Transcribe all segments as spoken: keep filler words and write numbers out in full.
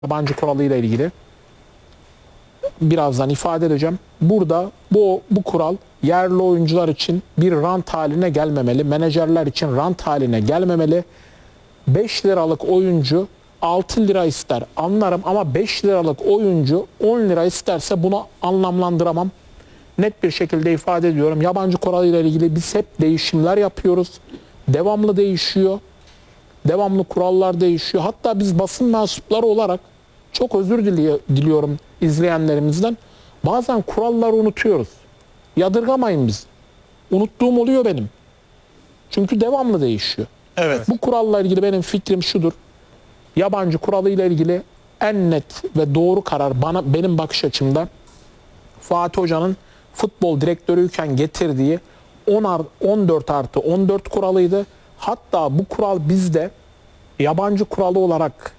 Yabancı kuralıyla ilgili birazdan ifade edeceğim. Burada bu bu kural yerli oyuncular için bir rant haline gelmemeli. Menajerler için rant haline gelmemeli. beş liralık oyuncu altı lira ister anlarım ama beş liralık oyuncu on lira isterse bunu anlamlandıramam. Net bir şekilde ifade ediyorum. Yabancı kuralıyla ilgili biz hep değişimler yapıyoruz. Devamlı değişiyor. Devamlı kurallar değişiyor. Hatta biz basın mensupları olarak çok özür dili- diliyorum izleyenlerimizden. Bazen kuralları unutuyoruz. Yadırgamayın biz. Unuttuğum oluyor benim. Çünkü devamlı değişiyor. Evet. Bu kuralla ilgili benim fikrim şudur. Yabancı kuralıyla ilgili en net ve doğru karar bana benim bakış açımda Fatih Hoca'nın futbol direktörüyken getirdiği on dört artı on dört kuralıydı. Hatta bu kural bizde yabancı kuralı olarak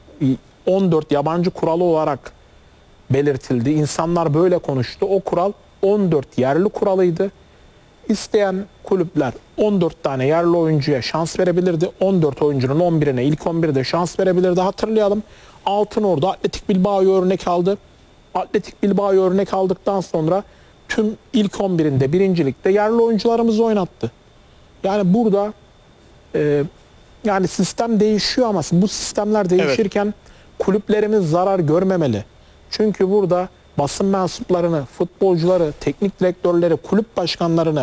on dört yabancı kuralı olarak belirtildi. İnsanlar böyle konuştu. O kural on dört yerli kuralıydı. İsteyen kulüpler on dört tane yerli oyuncuya şans verebilirdi. on dört oyuncunun on birine ilk on birde şans verebilirdi. Hatırlayalım. Altınordu Atletik Bilbao'yu örnek aldı. Atletik Bilbao'yu örnek aldıktan sonra tüm ilk on birinde birincilikte yerli oyuncularımızı oynattı. Yani burada e, yani sistem değişiyor ama bu sistemler değişirken evet, kulüplerimiz zarar görmemeli. Çünkü burada basın mensuplarını, futbolcuları, teknik direktörleri, kulüp başkanlarını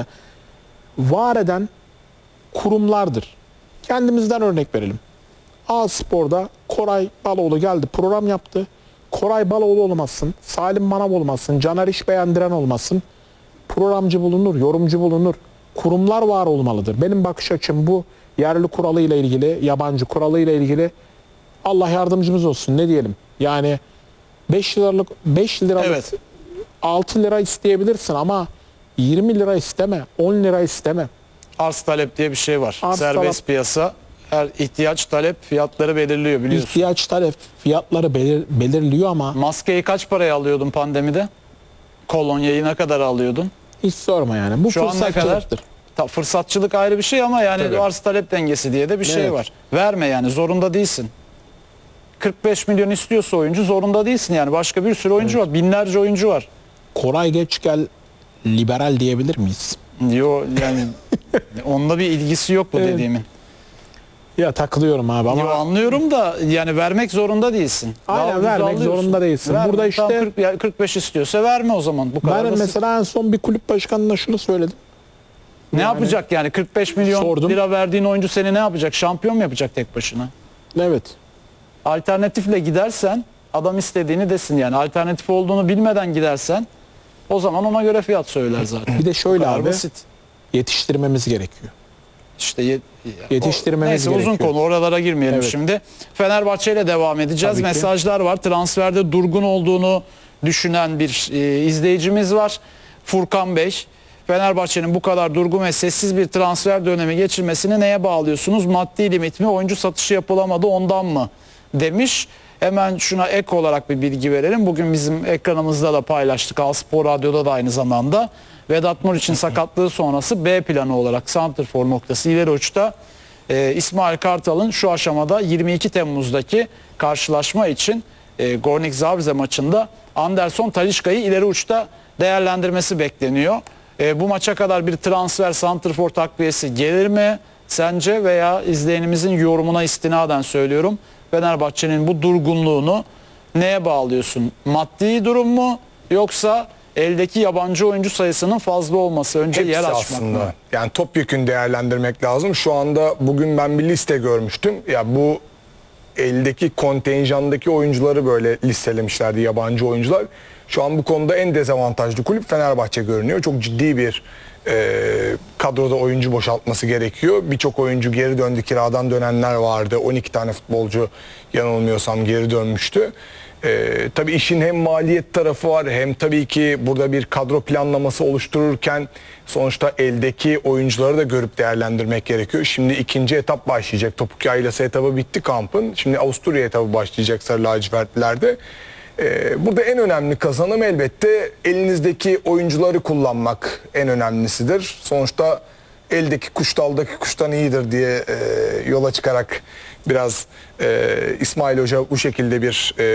var eden kurumlardır. Kendimizden örnek verelim. A-Spor'da Koray Baloğlu geldi, program yaptı. Koray Baloğlu olmasın, Salim Manav olmasın, Caner İşbeğendiren olmasın. Programcı bulunur, yorumcu bulunur. Kurumlar var olmalıdır. Benim bakış açım bu. Yerli kuralıyla ilgili, yabancı kuralıyla ilgili Allah yardımcımız olsun. Ne diyelim? Yani beş liralık beş liralık Evet. altı lira isteyebilirsin ama yirmi lira isteme, on lira isteme. Arz talep diye bir şey var. Arz Serbest talep. piyasa her ihtiyaç talep fiyatları belirliyor biliyorsun. İhtiyaç talep fiyatları belir, belirliyor ama Maskeyi kaç paraya alıyordun pandemide? Kolonyayı ne kadar alıyordun? hiç sorma yani. Bu Şu an ne kadar? fırsatçılıktır. Ta, fırsatçılık ayrı bir şey ama yani Tabii. arz talep dengesi diye de bir şey Evet. var. Verme yani zorunda değilsin. kırk beş milyon istiyorsa oyuncu zorunda değilsin yani. Başka bir sürü oyuncu var. Binlerce oyuncu var. Koray Geçgel liberal diyebilir miyiz? Yo yani onunla bir ilgisi yok bu Evet. dediğimin. Ya takılıyorum abi ama Yo, anlıyorum da yani vermek zorunda değilsin. Daha aynen ucuza vermek alıyorsun. zorunda değilsin. Verme, Burada tam işte kırk, ya kırk beş istiyorsa verme o zaman. Bu kadar ben basit. mesela en son bir kulüp başkanına şunu söyledim. Ne yani- yapacak yani kırk beş milyon Sordum. lira verdiğin oyuncu seni ne yapacak? Şampiyon mu yapacak tek başına? Evet. Alternatifle gidersen adam istediğini desin yani. Alternatif olduğunu bilmeden gidersen o zaman ona göre fiyat söyler zaten. Bir de Bu şöyle kadar abi basit. yetiştirmemiz gerekiyor. İşte yet- Yetiştirmemiz o, neyse, uzun gerekiyor. konu oralara girmeyelim Evet. şimdi. Fenerbahçe ile devam edeceğiz. Tabii ki. Mesajlar var. Transferde durgun olduğunu düşünen bir e, izleyicimiz var. Furkan Bey. Fenerbahçe'nin bu kadar durgun ve sessiz bir transfer dönemi geçirmesini neye bağlıyorsunuz? Maddi limit mi? Oyuncu satışı yapılamadı ondan mı? Demiş. Hemen şuna ek olarak bir bilgi verelim. Bugün bizim ekranımızda da paylaştık. Alspor Radyo'da da aynı zamanda. Vedat Muriç'in sakatlığı sonrası B planı olarak santrfor noktası ileri uçta e, İsmail Kartal'ın şu aşamada yirmi iki Temmuz'daki karşılaşma için e, Gornik Zabrze maçında Anderson Talisca'yı ileri uçta değerlendirmesi bekleniyor. E, bu maça kadar bir transfer santrfor takviyesi gelir mi sence veya izleyenimizin yorumuna istinaden söylüyorum. Fenerbahçe'nin bu durgunluğunu neye bağlıyorsun? Maddi durum mu yoksa eldeki yabancı oyuncu sayısının fazla olması, önce Hepsi yer açmak aslında. mı? Yani topyekün değerlendirmek lazım. Şu anda bugün ben bir liste görmüştüm. Ya bu eldeki kontenjandaki oyuncuları böyle listelemişlerdi, yabancı oyuncular. Şu an bu konuda en dezavantajlı kulüp Fenerbahçe görünüyor. Çok ciddi bir e, kadroda oyuncu boşaltması gerekiyor. Birçok oyuncu geri döndü, kiradan dönenler vardı. on iki tane futbolcu yanılmıyorsam geri dönmüştü. Ee, tabii işin hem maliyet tarafı var hem tabii ki burada bir kadro planlaması oluştururken sonuçta eldeki oyuncuları da görüp değerlendirmek gerekiyor. Şimdi ikinci etap başlayacak. Topuk Yaylası etabı bitti kampın. Şimdi Avusturya etabı başlayacak Sarı Lacivertlilerde. Ee, burada en önemli kazanım elbette elinizdeki oyuncuları kullanmak en önemlisidir. Sonuçta eldeki kuş daldaki kuştan iyidir diye e, yola çıkarak biraz e, İsmail Hoca bu şekilde bir e,